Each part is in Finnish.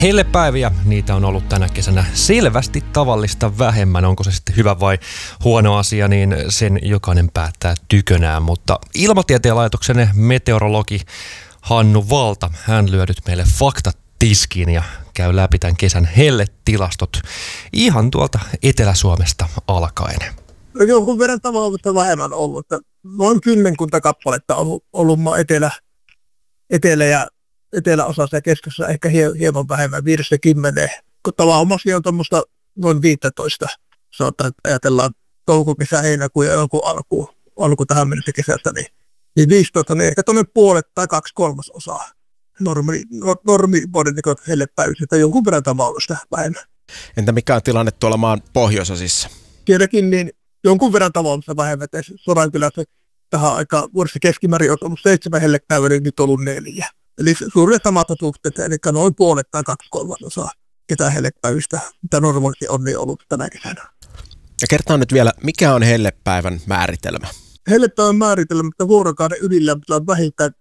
Hellepäiviä, niitä on ollut tänä kesänä selvästi tavallista vähemmän. Onko se sitten hyvä vai huono asia, niin sen jokainen päättää tykönään. Mutta Ilmatieteen laitoksen meteorologi Hannu Valta, hän lyö nyt meille faktat tiskiin ja käy läpi tämän kesän helletilastot ihan tuolta Etelä-Suomesta alkaen. Jonkun verran tavallista vähemmän ollut. Noin 10 kappaletta on ollut etelä- ja eteläosassa ja keskessä ehkä hieman vähemmän, 5-10. Kun tavanomassa on tuommoista noin 15, sanotaan, että ajatellaan touko, kesä, heinäkuun ja jonkun alku tähän mennessä kesästä, niin 15, niin ehkä tuonne puolet tai 2/3 normivuoden hellepäivistä tai jonkun verran tavallista vähemmän. Entä mikä on tilanne tuolla maan pohjoisosissa? Sielläkin niin jonkun verran tavallista vähemmän, että Sodankylässä tähän aikaan vuodessa keskimäärin on ollut 7 hellepäivää, niin nyt on ollut 4. Eli suurin samat suhteet, eli noin puolet tai 2/3 ketään hellepäivistä, mitä normaalisti on niin ollut tänä kesänä. Ja kertaa nyt vielä, mikä on hellepäivän määritelmä? Hellepäivän määritelmä, että vuorokauden ylilämpötila on vähintään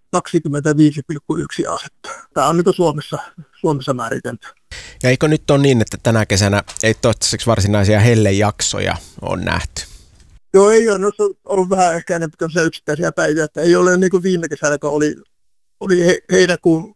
25,1 astetta. Tämä on nyt Suomessa määritelty. Ja eikö nyt ole niin, että tänä kesänä ei toistaiseksi varsinaisia hellejaksoja ole nähty? Joo, ei ole. No, on ollut vähän ehkä enemmän yksittäisiä päiviä, että ei ole niin kuin viime kesänä, kun oli heinäkuun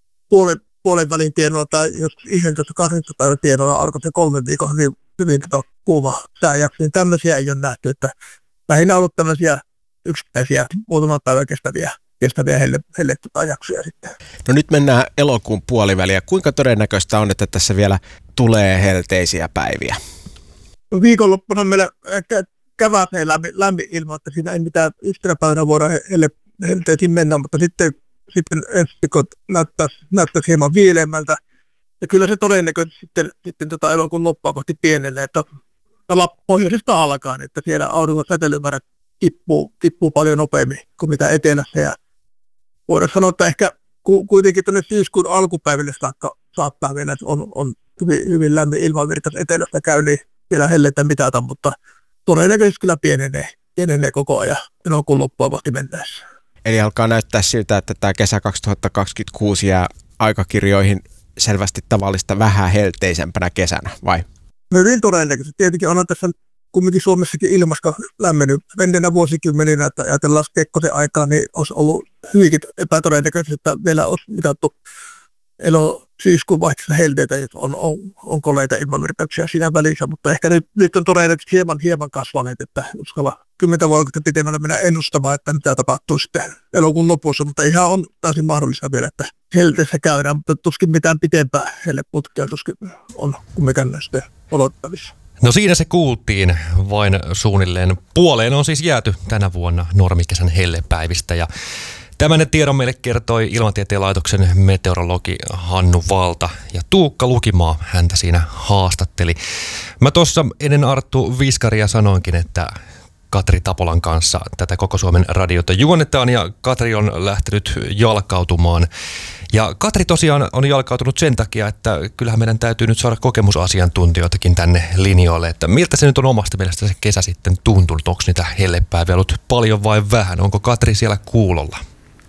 puolen välin tienoilla tai jos 11-12 päivän tienoilla alkoi se 3 viikon hyvin kuuma sääjakso, niin tämmöisiä ei ole nähty, että lähinnä on ollut tämmöisiä yksittäisiä muutaman päivän kestäviä hellejaksoja sitten. No nyt mennään elokuun puoliväliä. Kuinka todennäköistä on, että tässä vielä tulee helteisiä päiviä? No viikonloppuna meillä ehkä käväseen lämmin ilma, että siinä ei mitään yhtenä päivänä voida helteisiin mennä, mutta sitten ensi viikot näyttäisi hieman viileämmältä. Ja kyllä se todennäköisesti sitten elokuun loppua kohti pienenee, että pohjoisesta alkaen, että siellä auringon säteilymäärät tippuu paljon nopeammin kuin mitä etelässä. Ja voidaan sanoa, että ehkä kuitenkin tuonne syyskuun alkupäiville saattaa vielä, että on hyvin lämmin ilmavirta etelästä käy, niin vielä hellettä mitata, mutta todennäköisesti kyllä pienenee koko ajan elokuun loppua kohti mentäessä. Eli alkaa näyttää siltä, että tämä kesä 2026 jää aikakirjoihin selvästi tavallista vähän helteisempänä kesänä, vai? Hyvin todennäköisesti. Tietenkin on tässä kumminkin Suomessakin ilmasto lämmennyt menneenä vuosikymmeninä, että ajatellaan Kekkosen aikaa, niin olisi ollut hyvinkin epätodennäköisesti, että vielä olisi mitattu syyskuun vaihteessa helteitä, on koleita ilmanvirtauksia siinä välissä, mutta ehkä nyt on todennäköisesti hieman kasvaneet, että uskalla 10 vuotta pitemmällä mennä ennustamaan, että mitä tapahtuu sitten elokuun lopussa, mutta ihan on täysin mahdollista vielä, että helteessä käydään, mutta tuskin mitään pitempää helleputkea tuskin on kumminkaan sitten odottavissa. No siinä se kuultiin, vain suunnilleen puoleen on siis jääty tänä vuonna normikesän hellepäivistä ja tämän tiedon meille kertoi Ilmatieteen laitoksen meteorologi Hannu Valta ja Tuukka Lukimaa häntä siinä haastatteli. Mä tuossa ennen Arttu Viskaria sanoinkin, että Katri Tapolan kanssa tätä Koko Suomen radiota juonnetaan ja Katri on lähtenyt jalkautumaan. Ja Katri tosiaan on jalkautunut sen takia, että kyllähän meidän täytyy nyt saada kokemusasiantuntijoitakin tänne linjoille, että miltä se nyt on omasta mielestä se kesä sitten tuntunut, onko niitä hellepäiviä ollut paljon vai vähän, onko Katri siellä kuulolla?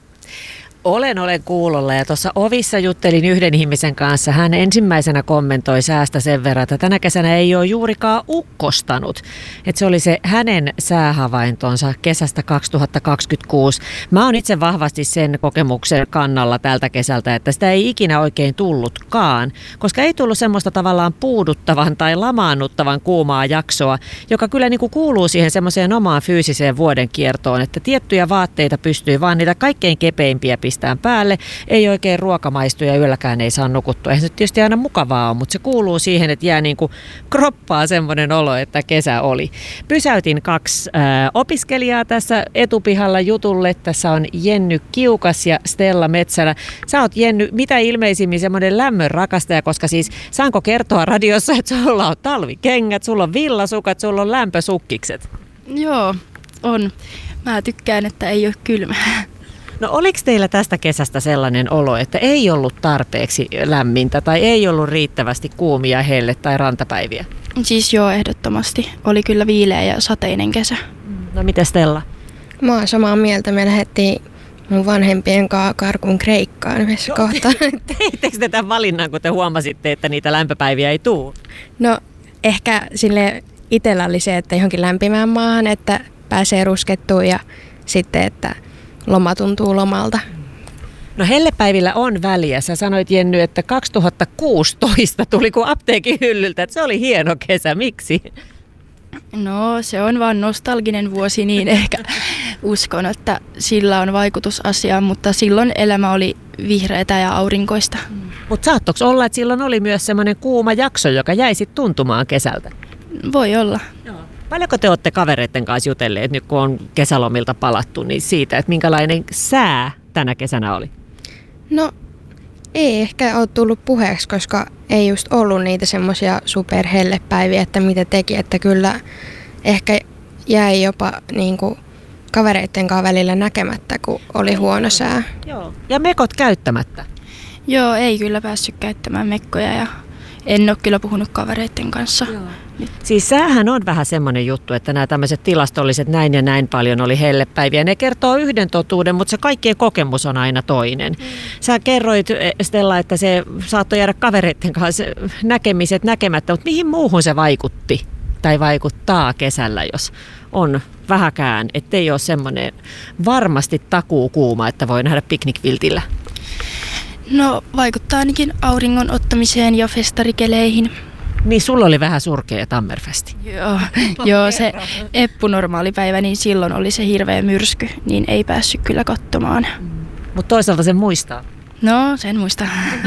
Olen kuulolla ja tuossa ovissa juttelin yhden ihmisen kanssa. Hän ensimmäisenä kommentoi säästä sen verran, että tänä kesänä ei ole juurikaan ukkostanut. Että se oli se hänen säähavaintonsa kesästä 2026. Mä oon itse vahvasti sen kokemuksen kannalla tältä kesältä, että sitä ei ikinä oikein tullutkaan, koska ei tullut semmoista tavallaan puuduttavan tai lamaannuttavan kuumaa jaksoa, joka kyllä niin kuin kuuluu siihen semmoiseen omaan fyysiseen vuoden kiertoon, että tiettyjä vaatteita pystyy vaan niitä kaikkein kepeimpiä pistään päälle, ei oikein ruoka maistu ja yölläkään ei saa nukuttua. Eihän se tietysti aina mukavaa ole, mutta se kuuluu siihen, että jää niin kuin kroppaa semmoinen olo, että kesä oli. Pysäytin 2 opiskelijaa tässä etupihalla jutulle. Tässä on Jenny Kiukas ja Stella Metsälä. Sä oot, Jenny, mitä ilmeisimmin semmoinen lämmön rakastaja, koska siis saanko kertoa radiossa, että sulla on talvikengät, sulla on villasukat, sulla on lämpösukkikset? Joo, on. Mä tykkään, että ei ole kylmä. No oliko teillä tästä kesästä sellainen olo, että ei ollut tarpeeksi lämmintä tai ei ollut riittävästi kuumia helle- tai rantapäiviä? Siis joo, ehdottomasti. Oli kyllä viileä ja sateinen kesä. No mitä Stella? Mä oon samaa mieltä. Me lähdettiin mun vanhempien kanssa karkuun Kreikkaan yhdessä kohtaa. Teittekö te tämän valinnan, kun te huomasitte, että niitä lämpöpäiviä ei tule? No ehkä sille itsellä oli se, että johonkin lämpimään maahan, että pääsee ruskettuun ja sitten, että loma tuntuu lomalta. No hellepäivillä on väliä. Sä sanoit, Jenny, että 2016 tuli kuin apteekin hyllyltä, että se oli hieno kesä. Miksi? No se on vaan nostalginen vuosi, niin ehkä uskon, että sillä on vaikutus asiaan, mutta silloin elämä oli vihreätä ja aurinkoista. Mutta saattoiko olla, että silloin oli myös semmoinen kuuma jakso, joka jäi sitten tuntumaan kesältä? Voi olla. Paljonko te olette kavereiden kanssa jutelleet, nyt kun on kesälomilta palattu, niin siitä, että minkälainen sää tänä kesänä oli? No ei ehkä ole tullut puheeksi, koska ei just ollut niitä semmoisia superhellepäiviä, että mitä teki, että kyllä ehkä jäi jopa niinku kavereiden kanssa välillä näkemättä, kun oli huono sää. Joo. Ja mekot käyttämättä? Joo, ei kyllä päässyt käyttämään mekkoja ja en ole kyllä puhunut kavereiden kanssa. Joo. Siis säähän on vähän semmoinen juttu, että nämä tämmöiset tilastolliset näin ja näin paljon oli hellepäiviä. Ne kertoo yhden totuuden, mutta se kaikkien kokemus on aina toinen. Sä kerroit, Stella, että se saattoi jäädä kavereiden kanssa näkemiset näkemättä, mutta mihin muuhun se vaikutti tai vaikuttaa kesällä, jos on vähäkään, ettei ole semmoinen varmasti takuukuuma, että voi nähdä piknikviltillä? No vaikuttaa ainakin auringon ottamiseen ja festarikeleihin. Niin sulla oli vähän surkea Tammerfesti. Joo, se eppunormaali päivä, niin silloin oli se hirveä myrsky, niin ei päässyt kyllä katsomaan. Mutta toisaalta sen muistaa. No, sen muistaa.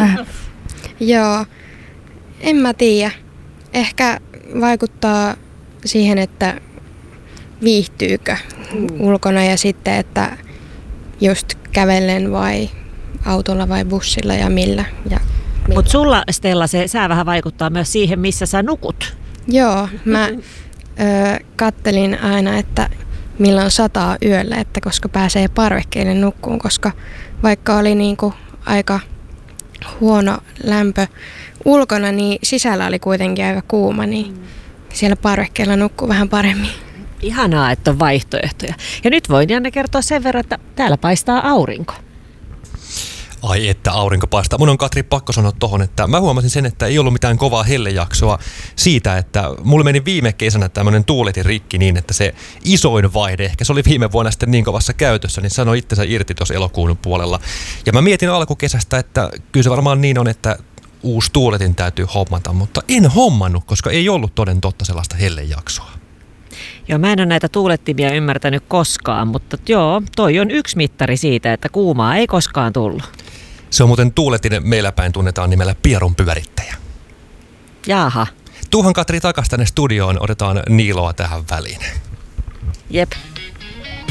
Joo, en mä tiedä. Ehkä vaikuttaa siihen, että viihtyykö ulkona ja sitten, että just kävellen vai autolla vai bussilla ja millä. Mutta sulla, Stella, se sää vähän vaikuttaa myös siihen, missä sä nukut. Joo, mä kattelin aina, että milloin sataa yöllä, että koska pääsee parvekkeelle nukkuun, koska vaikka oli niinku aika huono lämpö ulkona, niin sisällä oli kuitenkin aika kuuma, niin siellä parvekkeella nukkuu vähän paremmin. Ihanaa, että on vaihtoehtoja. Ja nyt voin Janne kertoa sen verran, että täällä paistaa aurinko. Ai että aurinko paistaa. Mun on Katri pakko sanoa tohon, että mä huomasin sen, että ei ollut mitään kovaa hellejaksoa siitä, että mulla meni viime kesänä tämmönen tuuletin rikki niin, että se isoin vaihde, ehkä se oli viime vuonna sitten niin kovassa käytössä, niin sanoi itsensä irti tuossa elokuun puolella. Ja mä mietin alkukesästä, että kyllä se varmaan niin on, että uusi tuuletin täytyy hommata, mutta en hommannut, koska ei ollut toden totta sellaista hellejaksoa. Joo, mä en ole näitä tuulettimia ymmärtänyt koskaan, mutta joo, toi on yksi mittari siitä, että kuumaa ei koskaan tullut. Se on muuten tuuletin, meillä päin tunnetaan nimellä pierun pyörittäjä. Jaaha. Tuuhan Katri takas tänne studioon, otetaan Niiloa tähän väliin. Jep.